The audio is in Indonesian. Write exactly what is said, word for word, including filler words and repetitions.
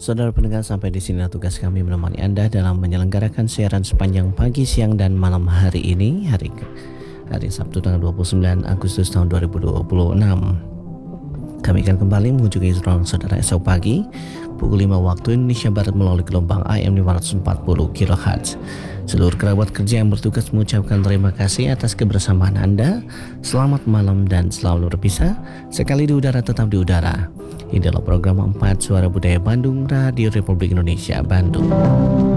Saudara pendengar, sampai di sini tugas kami menemani Anda dalam menyelenggarakan siaran sepanjang pagi, siang, dan malam hari ini, hari hari Sabtu tanggal dua puluh sembilan Agustus tahun dua ribu dua puluh enam. Kami akan kembali mengunjungi ruang saudara esok pagi pukul lima waktu Indonesia Barat melalui gelombang A M lima ratus empat puluh kilohertz. Seluruh kerabat kerja yang bertugas mengucapkan terima kasih atas kebersamaan Anda. Selamat malam dan selalu berpisah. Sekali di udara tetap di udara. Ini adalah program empat Suara Budaya Bandung, Radio Republik Indonesia Bandung.